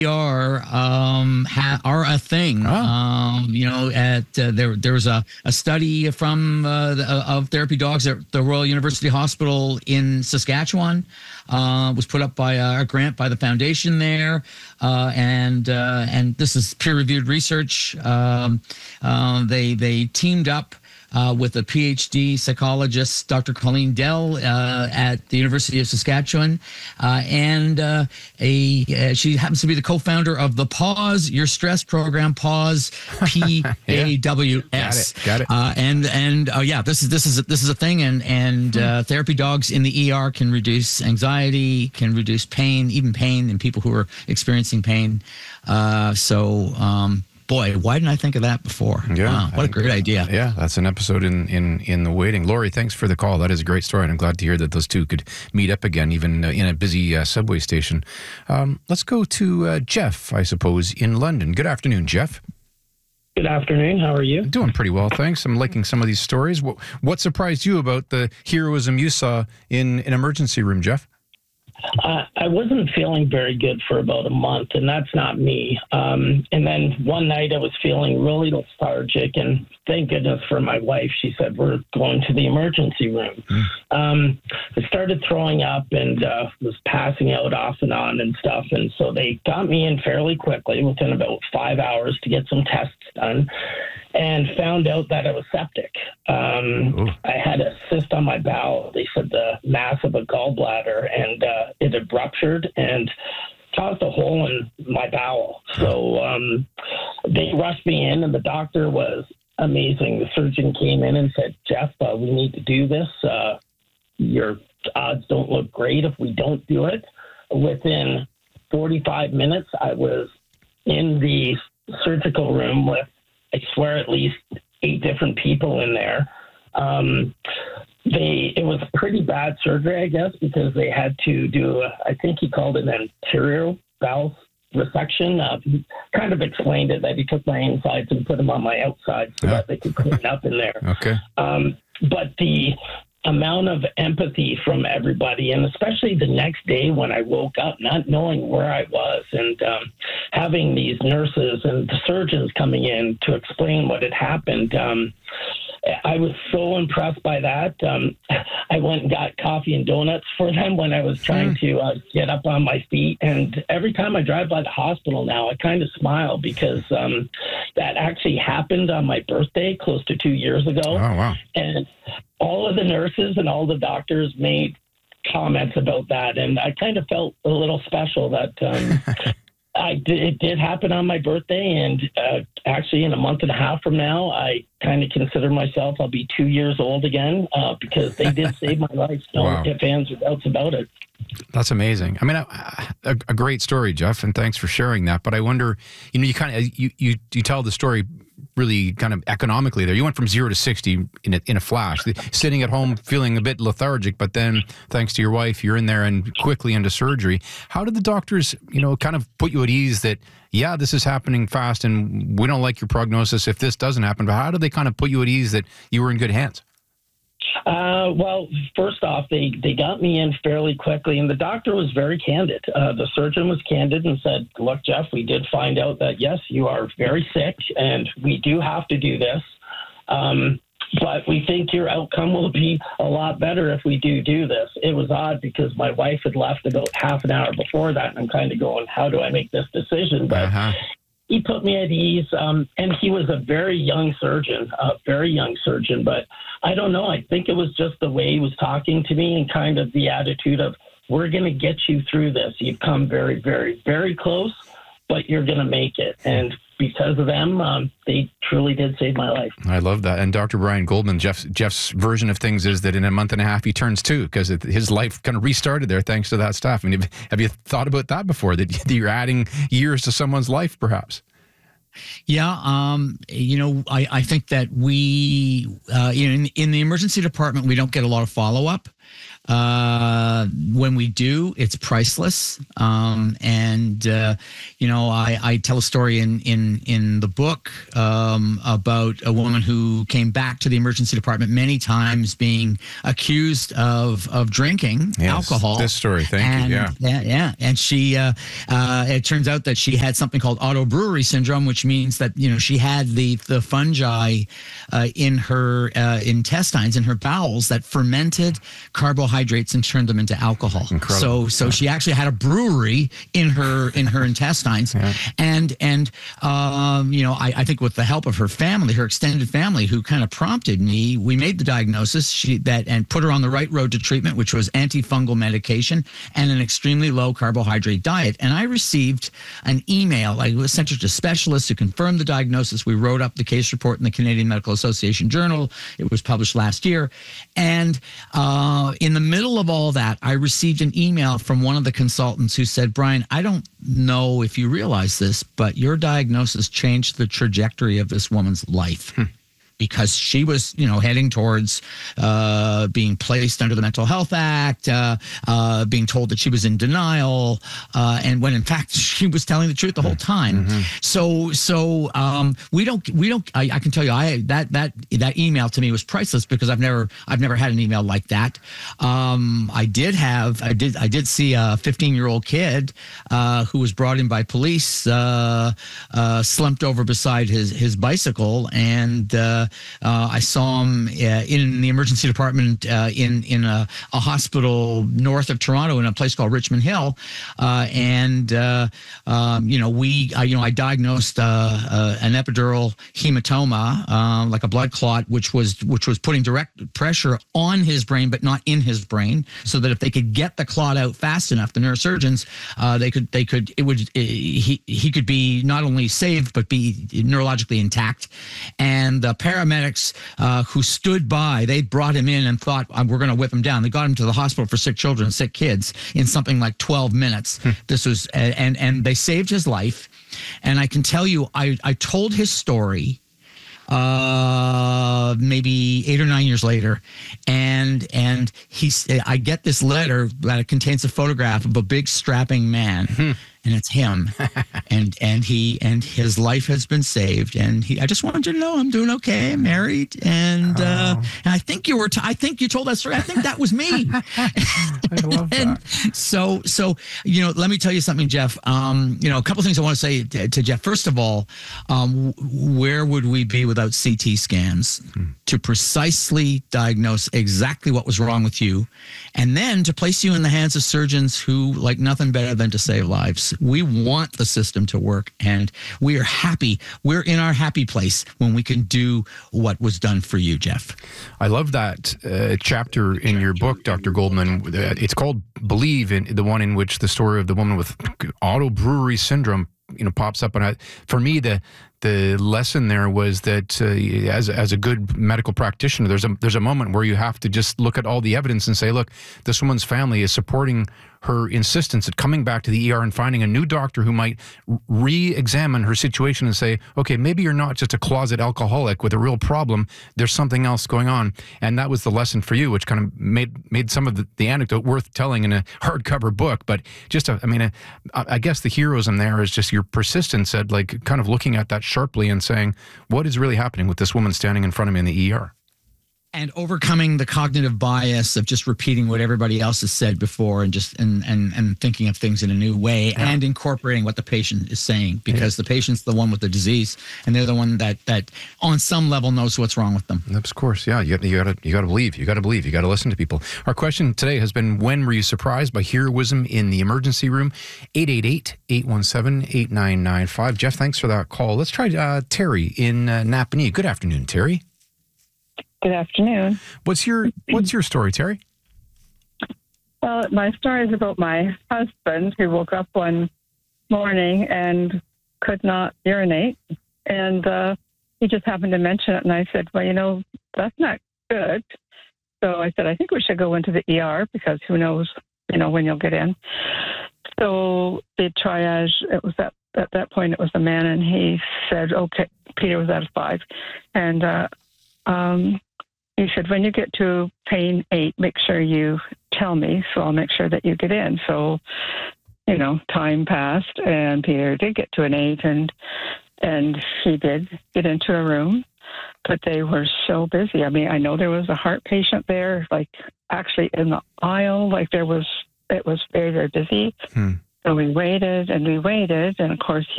are are a thing. There was a study from of therapy dogs at the Royal University Hospital in Saskatchewan. Was put up by a grant by the foundation there, and this is peer-reviewed research. They teamed up with a PhD psychologist, Dr. Colleen Dell, at the University of Saskatchewan, and she happens to be the co-founder of the Pause Your Stress program, Pause, PAWS. Got it. This is a thing, and therapy dogs in the ER can reduce anxiety, can reduce pain, even pain in people who are experiencing pain. Boy, why didn't I think of that before? Yeah, wow, what a great idea. Yeah, that's an episode in the waiting. Lori, thanks for the call. That is a great story, and I'm glad to hear that those two could meet up again, even in a busy subway station. Let's go to Jeff, I suppose, in London. Good afternoon, Jeff. Good afternoon. How are you? Doing pretty well, thanks. I'm liking some of these stories. What surprised you about the heroism you saw in an emergency room, Jeff? I wasn't feeling very good for about a month, and that's not me. And then one night I was feeling really lethargic, and thank goodness for my wife. She said, we're going to the emergency room. I started throwing up and was passing out off and on and stuff. And so they got me in fairly quickly, within about 5 hours, to get some tests done, and found out that I was septic. I had a cyst on my bowel. They said the mass of a gallbladder, and it had ruptured and caused a hole in my bowel. So they rushed me in, and the doctor was amazing. The surgeon came in and said, Jeff, we need to do this. Your odds don't look great if we don't do it. Within 45 minutes, I was in the surgical room with, I swear, at least 8 different people in there. It was a pretty bad surgery, I guess, because they had to do, I think he called it an anterior bowel resection. He kind of explained it, that he took my insides and put them on my outside so that they could clean up in there. Okay. But the amount of empathy from everybody, and especially the next day when I woke up not knowing where I was, and having these nurses and the surgeons coming in to explain what had happened, I was so impressed by that. I went and got coffee and donuts for them when I was trying to get up on my feet. And every time I drive by the hospital now, I kind of smile, because that actually happened on my birthday close to 2 years ago. Oh, wow. And all of the nurses and all the doctors made comments about that. And I kind of felt a little special that it did happen on my birthday, and actually in a month and a half from now, I kind of consider myself, I'll be 2 years old again, because they did save my life. No ifs, ands, or doubts about it. That's amazing. I mean, a great story, Jeff, and thanks for sharing that. But I wonder, you kind of you tell the story really kind of economically there. You went from 0 to 60 in a flash, sitting at home feeling a bit lethargic, but then thanks to your wife, you're in there and quickly into surgery. How did the doctors, kind of put you at ease that, yeah, this is happening fast and we don't like your prognosis if this doesn't happen, but how did they kind of put you at ease that you were in good hands? Well, first off, they got me in fairly quickly, and the doctor was very candid. The surgeon was candid and said, look, Jeff, we did find out that, yes, you are very sick, and we do have to do this. But we think your outcome will be a lot better if we do this. It was odd because my wife had left about half an hour before that, and I'm kind of going, how do I make this decision? But he put me at ease, and he was a very young surgeon, but I don't know. I think it was just the way he was talking to me and kind of the attitude of, we're going to get you through this. You've come very, very, very close, but you're going to make it. And because of them, they truly did save my life. I love that. And Dr. Brian Goldman, Jeff's version of things is that in a month and a half, he turns 2 because his life kind of restarted there thanks to that stuff. I mean, have you thought about that before, that you're adding years to someone's life, perhaps? Yeah, I think that we, in the emergency department, we don't get a lot of follow-up. When we do, it's priceless. I tell a story in the book about a woman who came back to the emergency department many times being accused of drinking alcohol. This story, thank you. Yeah. And she, it turns out that she had something called autobrewery syndrome, which means that, she had the fungi in her intestines, in her bowels, that fermented carbohydrates and turned them into alcohol. Incredible. So she actually had a brewery in her intestines. Yeah. And I think with the help of her family, her extended family, who kind of prompted me, we made the diagnosis and put her on the right road to treatment, which was antifungal medication and an extremely low carbohydrate diet. And I received an email. I was sent her to specialists who confirmed the diagnosis. We wrote up the case report in the Canadian Medical Association Journal. It was published last year. And in the middle of all that, I received an email from one of the consultants who said, Brian, I don't know if you realize this, but your diagnosis changed the trajectory of this woman's life. Because she was, heading towards being placed under the Mental Health Act, being told that she was in denial, and when in fact she was telling the truth the whole time. So we don't. I can tell you, that email to me was priceless because I've never had an email like that. I did see a 15-year-old kid who was brought in by police, slumped over beside his bicycle, and I saw him in the emergency department in a hospital north of Toronto in a place called Richmond Hill, I diagnosed an epidural hematoma, like a blood clot, which was putting direct pressure on his brain but not in his brain, so that if they could get the clot out fast enough, the neurosurgeons he could be not only saved but be neurologically intact. And the paramedics who stood by, they brought him in and thought, we're going to whip him down. They got him to the hospital for sick children, sick kids in something like 12 minutes. This was, and they saved his life. And I can tell you, I told his story maybe 8 or 9 years later, and I get this letter that contains a photograph of a big strapping man. And it's him, and his life has been saved. And I just wanted you to know I'm doing okay. I'm married, and I think you told that story. I think that was me. I love that. So let me tell you something, Jeff. A couple things I want to say to Jeff. First of all, where would we be without CT scans to precisely diagnose exactly what was wrong with you, and then to place you in the hands of surgeons who like nothing better than to save lives. We want the system to work, and we are happy. We're in our happy place when we can do what was done for you, Jeff. I love that chapter in your book, Dr. Goldman. It's called Believe, in the one in which the story of the woman with autobrewery syndrome pops up. And for me, the lesson there was that as a good medical practitioner, there's a moment where you have to just look at all the evidence and say, look, this woman's family is supporting her insistence at coming back to the ER and finding a new doctor who might re-examine her situation and say, okay, maybe you're not just a closet alcoholic with a real problem. There's something else going on. And that was the lesson for you, which kind of made some of the anecdote worth telling in a hardcover book. But just, I guess the heroism there is just your persistence at like kind of looking at that sharply and saying, what is really happening with this woman standing in front of me in the ER? And overcoming the cognitive bias of just repeating what everybody else has said before, and just and thinking of things in a new way, and incorporating what the patient is saying, because the patient's the one with the disease, and they're the one that on some level knows what's wrong with them. Of course, yeah. You got to believe. You got to believe. You got to listen to people. Our question today has been: when were you surprised by heroism in the emergency room? 888-817-8995. Jeff, thanks for that call. Let's try Terry in Napanee. Good afternoon, Terry. Good afternoon. What's your story, Terry? Well, my story is about my husband who woke up one morning and could not urinate. And he just happened to mention it. And I said, well, that's not good. So I said, I think we should go into the ER because who knows, when you'll get in. So the triage, it was at that point, it was a man. And he said, okay, Peter was out of 5. And, he said, when you get to pane 8, make sure you tell me, so I'll make sure that you get in. So, time passed, and Peter did get to an 8, and he did get into a room, but they were so busy. I mean, I know there was a heart patient there, like actually in the aisle, it was very, very busy. So we waited, and of course